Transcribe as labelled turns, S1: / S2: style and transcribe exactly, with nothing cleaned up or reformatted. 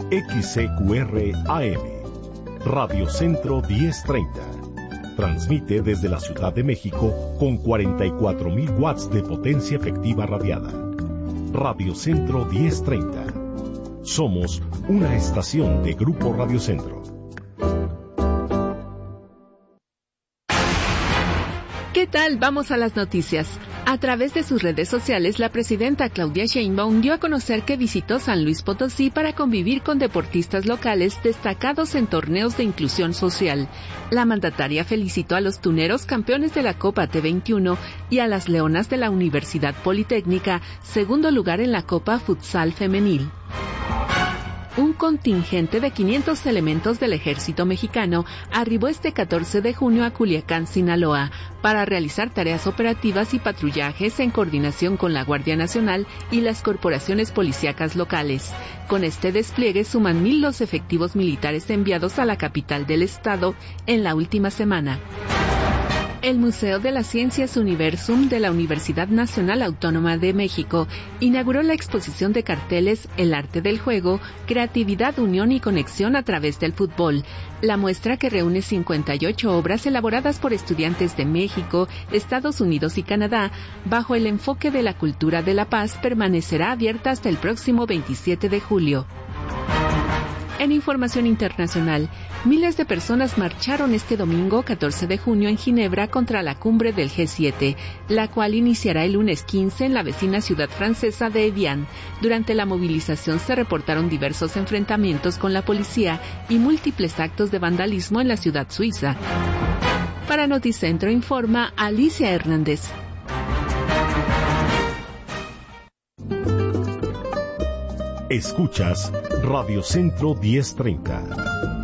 S1: X C Q R A M, Radio Centro diez treinta. Transmite desde la Ciudad de México con cuarenta y cuatro mil watts de potencia efectiva radiada. Radio Centro diez treinta. Somos una estación de Grupo Radio Centro.
S2: ¿Qué tal? Vamos a las noticias. A través de sus redes sociales, la presidenta Claudia Sheinbaum dio a conocer que visitó San Luis Potosí para convivir con deportistas locales destacados en torneos de inclusión social. La mandataria felicitó a los tuneros campeones de la Copa T veintiuno y a las leonas de la Universidad Politécnica, segundo lugar en la Copa Futsal Femenil. Un contingente de quinientos elementos del ejército mexicano arribó este catorce de junio a Culiacán, Sinaloa, para realizar tareas operativas y patrullajes en coordinación con la Guardia Nacional y las corporaciones policíacas locales. Con este despliegue suman mil los efectivos militares enviados a la capital del estado en la última semana. El Museo de las Ciencias Universum de la Universidad Nacional Autónoma de México inauguró la exposición de carteles El arte del juego, creatividad, unión y conexión a través del fútbol. La muestra, que reúne cincuenta y ocho obras elaboradas por estudiantes de México, Estados Unidos y Canadá, bajo el enfoque de la cultura de la paz, permanecerá abierta hasta el próximo veintisiete de julio. En información internacional, miles de personas marcharon este domingo catorce de junio en Ginebra contra la cumbre del G siete, la cual iniciará el lunes quince en la vecina ciudad francesa de Evian. Durante la movilización se reportaron diversos enfrentamientos con la policía y múltiples actos de vandalismo en la ciudad suiza. Para Noticentro informa Alicia Hernández.
S1: Escuchas Radio Centro diez treinta.